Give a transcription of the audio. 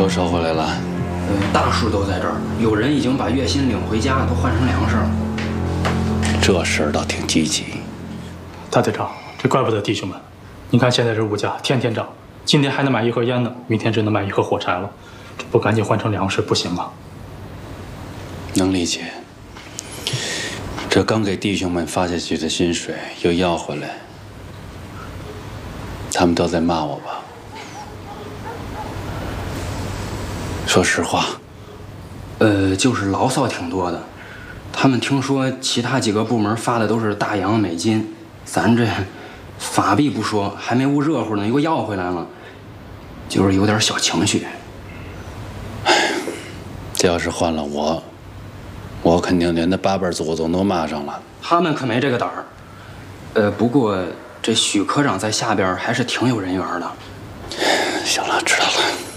都收回来了。 大数都在这儿，有人已经把月薪领回家，都换成粮食了。 这事儿倒挺积极。 大队长，这怪不得弟兄们。你看现在这物价天天涨，今天还能买一盒烟呢，明天只能买一盒火柴了，这不赶紧换成粮食不行吗？ 能理解。这刚给弟兄们发下去的薪水又要回来，他们都在骂我吧？说实话， 就是牢骚挺多的。他们听说其他几个部门发的都是大洋美金，咱这法币不说，还没捂热乎呢，又要回来了，就是有点小情绪。 这要是换了我肯定连那八辈祖宗都骂上了。 他们可没这个胆儿。不过这许科长在下边还是挺有人缘的。 行了，知道了。